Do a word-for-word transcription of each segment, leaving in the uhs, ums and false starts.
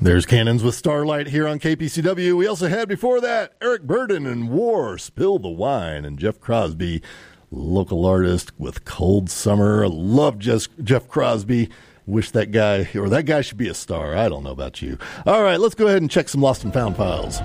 There's Cannons with Starlight here on K P C W. We also had before that Eric Burden and War, Spill the Wine, and Jeff Crosby, local artist with Cold Summer. I love Jeff, Jeff Crosby. Wish that guy, or that guy should be a star. I don't know about you. All right, let's go ahead and check some Lost and Found files.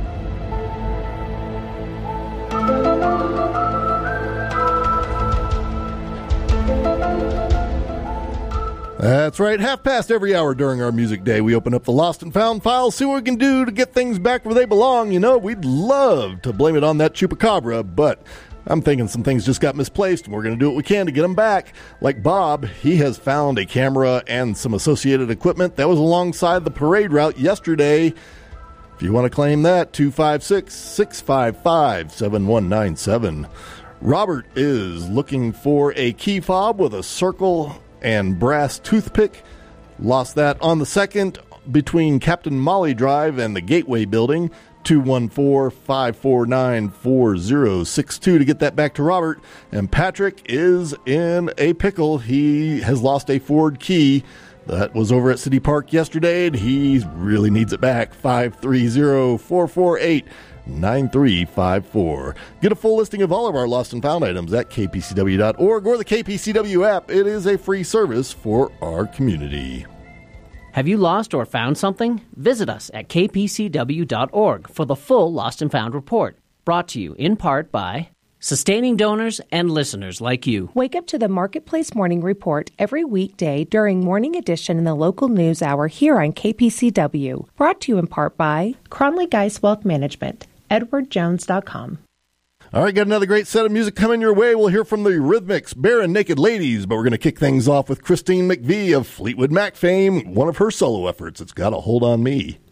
That's right. Half past every hour during our music day, we open up the Lost and Found files, see what we can do to get things back where they belong. You know, we'd love to blame it on that chupacabra, but I'm thinking some things just got misplaced, and we're going to do what we can to get them back. Like Bob, he has found a camera and some associated equipment that was alongside the parade route yesterday. If you want to claim that, two five six, six five five, seven one nine seven. Robert is looking for a key fob with a circle and brass toothpick. Lost that on the second between Captain Molly Drive and the Gateway Building. two one four, five four nine, four zero six two to get that back to Robert. And Patrick is in a pickle. He has lost a Ford key that was over at City Park yesterday, and he really needs it back. five three zero, four four eight, nine three five four. Get a full listing of all of our lost and found items at k p c w dot org or the K P C W app. It is a free service for our community. Have you lost or found something? Visit us at k p c w dot org for the full Lost and Found report. Brought to you in part by sustaining donors and listeners like you. Wake up to the Marketplace Morning Report every weekday during Morning Edition in the local news hour here on K P C W. Brought to you in part by Cronley Geist Wealth Management, edward jones dot com. All right, got another great set of music coming your way. We'll hear from the Rhythmics, Bare and Naked Ladies, but we're going to kick things off with Christine McVie of Fleetwood Mac fame, one of her solo efforts. It's got a Hold on Me.